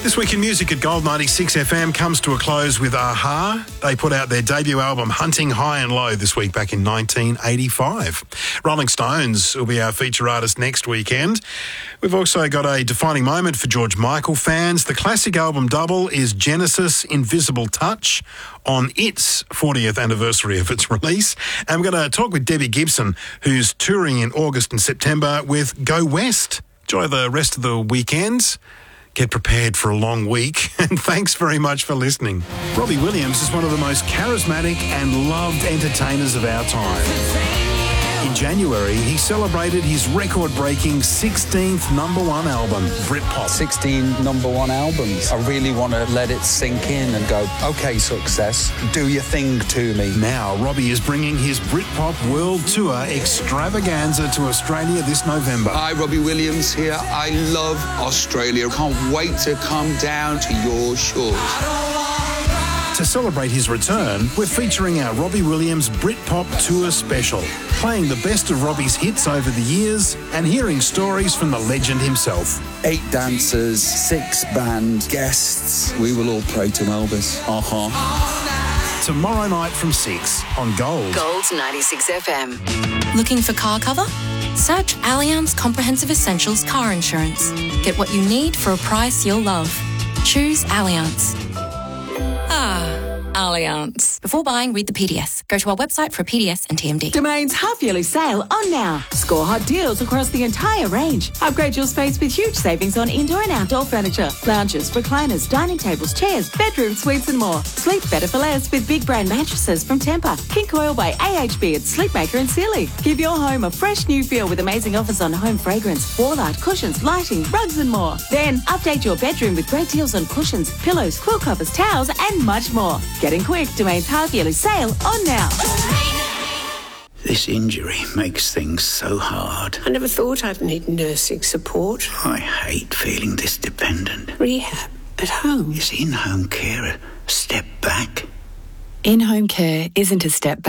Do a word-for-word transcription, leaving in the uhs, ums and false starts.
This week in music at Gold ninety-six F M comes to a close with a-ha. They put out their debut album Hunting High and Low this week back in nineteen eighty-five. Rolling Stones will be our feature artist next weekend. We've also got a defining moment for George Michael fans. The classic album double is Genesis Invisible Touch on its fortieth anniversary of its release. And we're going to talk with Debbie Gibson, who's touring in August and September with Go West. Enjoy the rest of the weekend. Get prepared for a long week, and thanks very much for listening. Robbie Williams is one of the most charismatic and loved entertainers of our time. In January, he celebrated his record-breaking sixteenth number one album, Britpop. sixteen number one albums. I really want to let it sink in and go, OK, success, do your thing to me. Now, Robbie is bringing his Britpop World Tour extravaganza to Australia this November. Hi, Robbie Williams here. I love Australia. Can't wait to come down to your shores. To celebrate his return, we're featuring our Robbie Williams Britpop Tour special, playing the best of Robbie's hits over the years and hearing stories from the legend himself. Eight dancers, six band guests. We will all pray to Elvis. Uh-huh. Tomorrow night from six on Gold. Gold ninety-six F M. Looking for car cover? Search Allianz Comprehensive Essentials Car Insurance. Get what you need for a price you'll love. Choose Allianz. Ah, Allianz. Before buying, read the P D S. Go to our website for a P D S and T M D. Domain's half-yearly sale on now. Score hot deals across the entire range. Upgrade your space with huge savings on indoor and outdoor furniture, lounges, recliners, dining tables, chairs, bedroom suites and more. Sleep better for less with big brand mattresses from Tempur, King Coil by A H B at Sleepmaker and Sealy. Give your home a fresh new feel with amazing offers on home fragrance, wall art, cushions, lighting, rugs and more. Then update your bedroom with great deals on cushions, pillows, quilt covers, towels and much more. Getting quick, Domain's half-yearly sale on now. This injury makes things so hard. I never thought I'd need nursing support. I hate feeling this dependent. Rehab at home. Is in-home care a step back? In-home care isn't a step back.